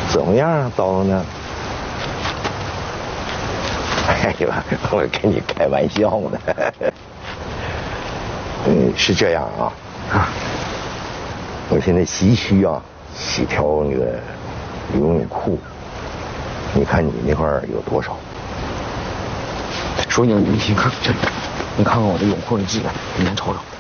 怎么样，刀呢？哎呀，我跟你开玩笑呢。是这样啊，我现在急需啊洗条那个游泳裤，你看你那块有多少？ 说你看这，你看看我的泳裤的质量，你先瞅瞅。